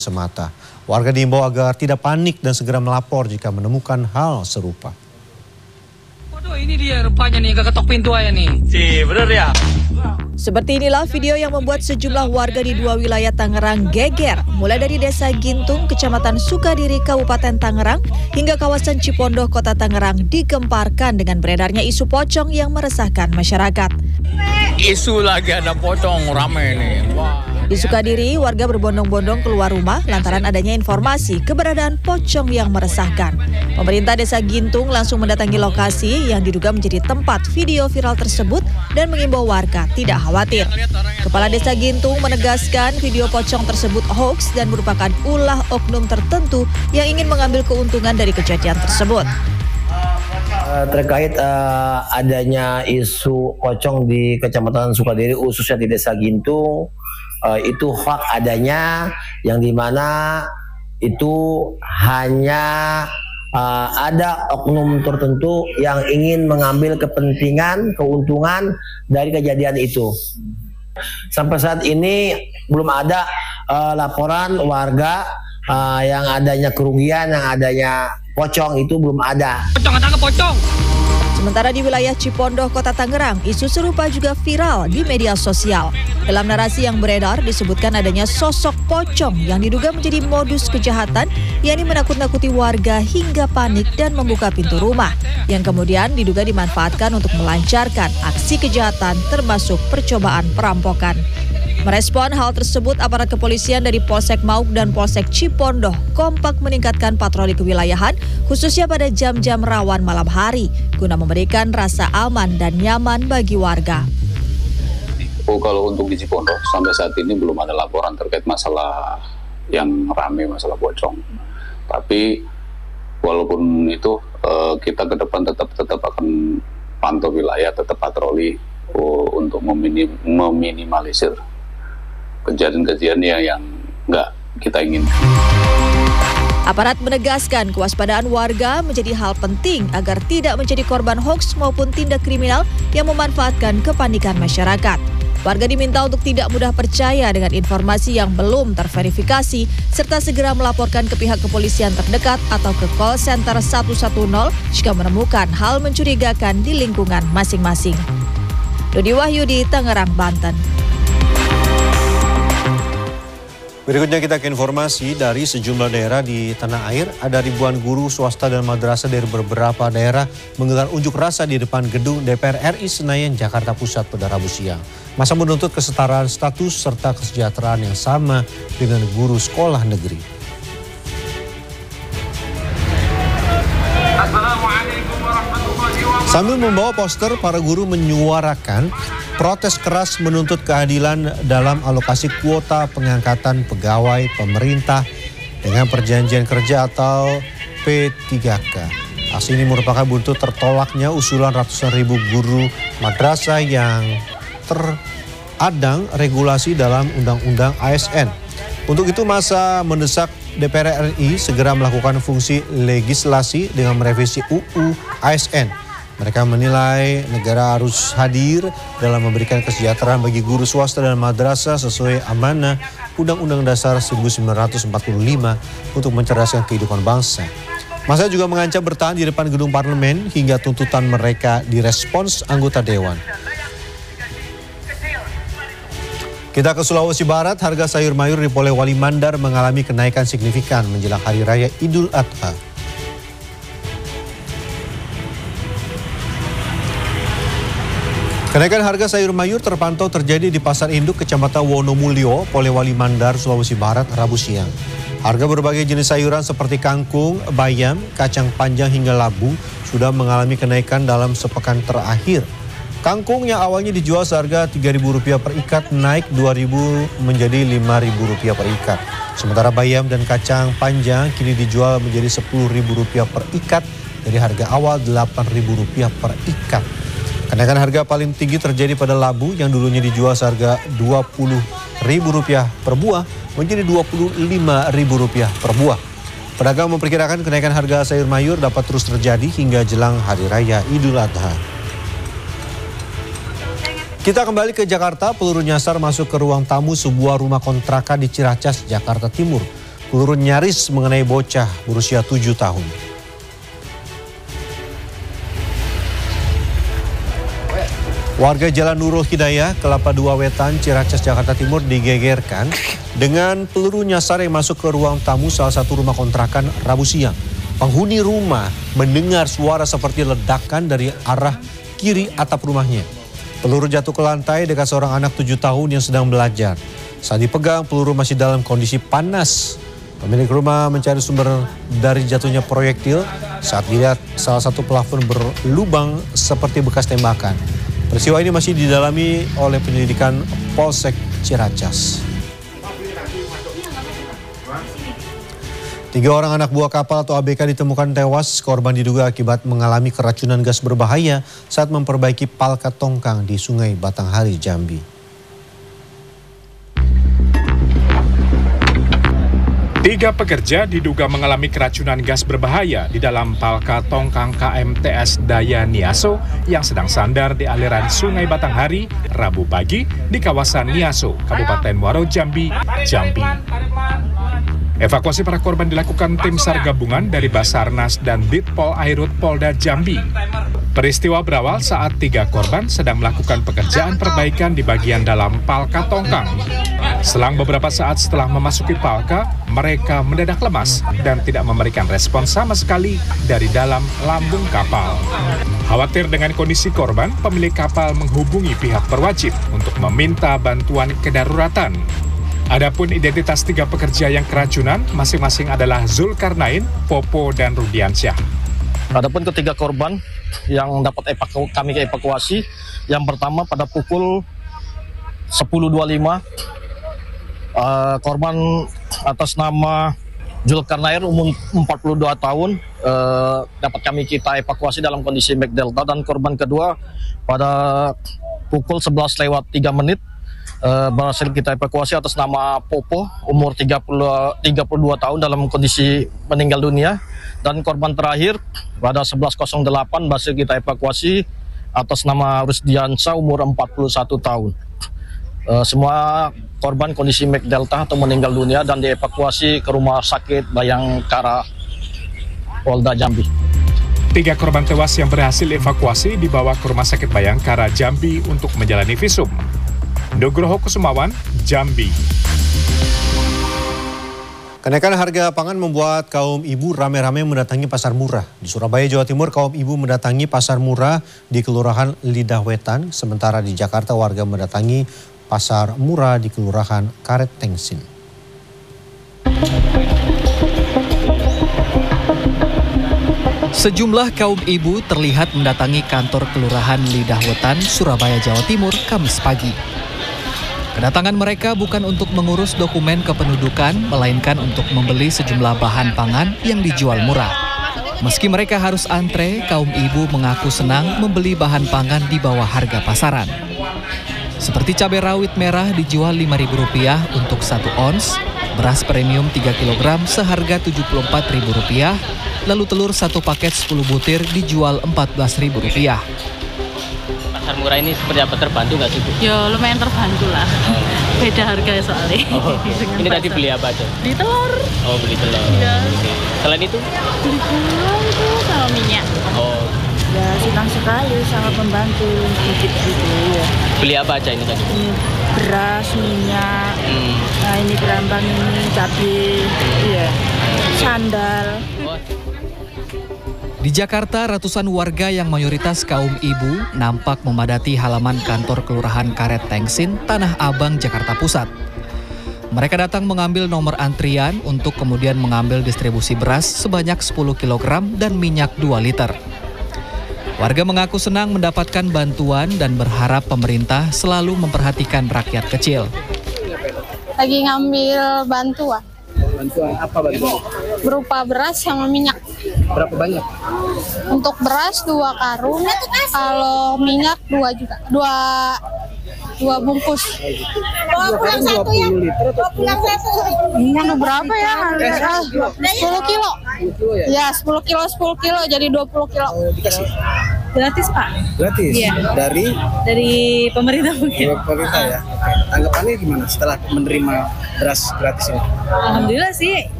semata. Warga diimbau agar tidak panik dan segera melapor jika menemukan hal serupa. Waduh, ini dia rupanya nih, ketok pintu aja nih. Bener ya? Seperti inilah video yang membuat sejumlah warga di dua wilayah Tangerang geger, mulai dari Desa Gintung, Kecamatan Sukadiri, Kabupaten Tangerang, hingga kawasan Cipondoh, Kota Tangerang digemparkan dengan beredarnya isu pocong yang meresahkan masyarakat. Isu lagi ada pocong rame nih. Wah. Di Sukadiri, warga berbondong-bondong keluar rumah lantaran adanya informasi keberadaan pocong yang meresahkan. Pemerintah Desa Gintung langsung mendatangi lokasi yang diduga menjadi tempat video viral tersebut dan mengimbau warga tidak khawatir. Kepala Desa Gintung menegaskan video pocong tersebut hoax dan merupakan ulah oknum tertentu yang ingin mengambil keuntungan dari kejadian tersebut. Terkait adanya isu pocong di Kecamatan Sukadiri, khususnya di Desa Gintung, itu hoax adanya, yang dimana itu hanya ada oknum tertentu yang ingin mengambil kepentingan, keuntungan dari kejadian itu. Sampai saat ini belum ada laporan warga yang adanya kerugian, yang adanya pocong, itu belum ada. Pocong, tangkap pocong. Sementara di wilayah Cipondoh, Kota Tangerang, isu serupa juga viral di media sosial. Dalam narasi yang beredar disebutkan adanya sosok pocong yang diduga menjadi modus kejahatan, yakni menakut-nakuti warga hingga panik dan membuka pintu rumah, yang kemudian diduga dimanfaatkan untuk melancarkan aksi kejahatan termasuk percobaan perampokan. Merespon hal tersebut, aparat kepolisian dari Polsek Mauk dan Polsek Cipondoh kompak meningkatkan patroli kewilayahan, khususnya pada jam-jam rawan malam hari, guna memberikan rasa aman dan nyaman bagi warga. Kalau untuk di Cipondoh, sampai saat ini belum ada laporan terkait masalah yang ramai, masalah pocong. Tapi walaupun itu, kita ke depan tetap akan pantau wilayah, tetap patroli untuk meminimalisir kejadian-kejadian yang nggak kita inginkan. Aparat menegaskan kewaspadaan warga menjadi hal penting agar tidak menjadi korban hoaks maupun tindak kriminal yang memanfaatkan kepanikan masyarakat. Warga diminta untuk tidak mudah percaya dengan informasi yang belum terverifikasi, serta segera melaporkan ke pihak kepolisian terdekat atau ke call center 110 jika menemukan hal mencurigakan di lingkungan masing-masing. Dodi Wahyudi, Tangerang, Banten. Berikutnya kita ke informasi dari sejumlah daerah di tanah air. Ada ribuan guru swasta dan madrasah dari beberapa daerah menggelar unjuk rasa di depan gedung DPR RI Senayan, Jakarta Pusat pada Rabu siang. Masa menuntut kesetaraan status serta kesejahteraan yang sama dengan guru sekolah negeri. Sambil membawa poster, para guru menyuarakan protes keras menuntut keadilan dalam alokasi kuota pengangkatan pegawai pemerintah dengan perjanjian kerja atau P3K. Aksi ini merupakan buntut tertolaknya usulan ratusan ribu guru madrasah yang teradang regulasi dalam Undang-Undang ASN. Untuk itu masa mendesak DPR RI segera melakukan fungsi legislasi dengan merevisi UU ASN. Mereka menilai negara harus hadir dalam memberikan kesejahteraan bagi guru swasta dan madrasah sesuai amanah Undang-Undang Dasar 1945 untuk mencerdaskan kehidupan bangsa. Masa juga mengancam bertahan di depan gedung parlemen hingga tuntutan mereka direspons anggota dewan. Kita ke Sulawesi Barat, harga sayur mayur di Polewali Mandar mengalami kenaikan signifikan menjelang Hari Raya Idul Adha. Kenaikan harga sayur mayur terpantau terjadi di Pasar Induk Kecamatan Wonomulyo, Polewali Mandar, Sulawesi Barat, Rabu siang. Harga berbagai jenis sayuran seperti kangkung, bayam, kacang panjang hingga labu sudah mengalami kenaikan dalam sepekan terakhir. Kangkung yang awalnya dijual seharga Rp3.000 per ikat naik Rp2.000 menjadi Rp5.000 per ikat. Sementara bayam dan kacang panjang kini dijual menjadi Rp10.000 per ikat dari harga awal Rp8.000 per ikat. Kenaikan harga paling tinggi terjadi pada labu yang dulunya dijual seharga Rp20.000 per buah menjadi Rp25.000 per buah. Pedagang memperkirakan kenaikan harga sayur mayur dapat terus terjadi hingga jelang Hari Raya Idul Adha. Kita kembali ke Jakarta, peluru nyasar masuk ke ruang tamu sebuah rumah kontrakan di Ciracas, Jakarta Timur. Peluru nyaris mengenai bocah berusia 7 tahun. Warga Jalan Nurul Hidayah, Kelapa II Wetan, Ciracas, Jakarta Timur digegerkan dengan peluru nyasar yang masuk ke ruang tamu salah satu rumah kontrakan Rabu siang. Penghuni rumah mendengar suara seperti ledakan dari arah kiri atap rumahnya. Peluru jatuh ke lantai dekat seorang anak 7 tahun yang sedang belajar. Saat dipegang, peluru masih dalam kondisi panas. Pemilik rumah mencari sumber dari jatuhnya proyektil saat dilihat salah satu plafon berlubang seperti bekas tembakan. Peristiwa ini masih didalami oleh penyelidikan Polsek Ciracas. 3 orang anak buah kapal atau ABK ditemukan tewas. Korban diduga akibat mengalami keracunan gas berbahaya saat memperbaiki palka tongkang di Sungai Batanghari, Jambi. 3 pekerja diduga mengalami keracunan gas berbahaya di dalam palka tongkang KMTS Daya Niaso yang sedang sandar di aliran Sungai Batanghari Rabu pagi di kawasan Niaso, Kabupaten Muaro Jambi, Jambi. Evakuasi para korban dilakukan tim SAR gabungan dari Basarnas dan Ditpol Airut Polda Jambi. Peristiwa berawal saat 3 korban sedang melakukan pekerjaan perbaikan di bagian dalam palka tongkang. Selang beberapa saat setelah memasuki palka, mereka mendadak lemas dan tidak memberikan respon sama sekali dari dalam lambung kapal. Khawatir dengan kondisi korban, pemilik kapal menghubungi pihak berwajib untuk meminta bantuan kedaruratan. Adapun identitas 3 pekerja yang keracunan masing-masing adalah Zulkarnain, Popo, dan Rudiansyah. Adapun ketiga korban yang dapat kami evakuasi, yang pertama pada pukul 10.25, korban atas nama Zulkarnain umur 42 tahun dapat kita evakuasi dalam kondisi Mac Delta, dan korban kedua pada pukul 11:03 berhasil kita evakuasi atas nama Popo umur 32 tahun dalam kondisi meninggal dunia, dan korban terakhir pada 11:08 berhasil kita evakuasi atas nama Rusdiansa umur 41 tahun. Semua korban kondisi Mac Delta atau meninggal dunia dan dievakuasi ke rumah sakit Bayangkara Polda Jambi. 3 korban tewas yang berhasil evakuasi dibawa ke rumah sakit Bayangkara Jambi untuk menjalani visum. Nugroho Kusumawan, Jambi. Kenaikan harga pangan membuat kaum ibu rame-rame mendatangi pasar murah. Di Surabaya, Jawa Timur, kaum ibu mendatangi pasar murah di Kelurahan Lidah Wetan. Sementara di Jakarta, warga mendatangi pasar murah di Kelurahan Karet Tengsin. Sejumlah kaum ibu terlihat mendatangi kantor Kelurahan Lidah Wetan, Surabaya, Jawa Timur, Kamis pagi. Kedatangan mereka bukan untuk mengurus dokumen kependudukan, melainkan untuk membeli sejumlah bahan pangan yang dijual murah. Meski mereka harus antre, kaum ibu mengaku senang membeli bahan pangan di bawah harga pasaran. Seperti cabai rawit merah dijual Rp5.000 untuk 1 ons, beras premium 3 kg seharga Rp74.000, lalu telur 1 paket 10 butir dijual Rp14.000. Pasar murah ini seperti apa, terbantu nggak sih Bu? Ya lumayan terbantu lah, beda harga soalnya. Ini tadi beli apa aja? Beli telur. Oh, beli telur. Ya. Oke. Selain itu? Beli gula itu sama minyak. Oh. Ya senang sekali, sangat membantu sedikit gitu ya. Beli apa aja ini tadi? Beras, minyak, nah ini kerambang ini, cabai, iya, sandal. Di Jakarta, ratusan warga yang mayoritas kaum ibu nampak memadati halaman kantor Kelurahan Karet Tengsin, Tanah Abang, Jakarta Pusat. Mereka datang mengambil nomor antrian untuk kemudian mengambil distribusi beras sebanyak 10 kg dan minyak 2 liter. Warga mengaku senang mendapatkan bantuan dan berharap pemerintah selalu memperhatikan rakyat kecil. Lagi ngambil bantuan. Bantuan apa bantuan? Berupa beras sama minyak. Berapa banyak? Untuk beras 2 karung, kalau minyak 2 juga. 2 bungkus. 20 liter atau 10 liter? Berapa ya? 10 kilo. Ya, 10 kilo jadi 20 kilo. Dikasih? Gratis Pak? Gratis? Iya. Dari pemerintah mungkin. Pemerintah ya? Oke. Tanggapannya gimana setelah menerima beras gratis ini? Alhamdulillah sih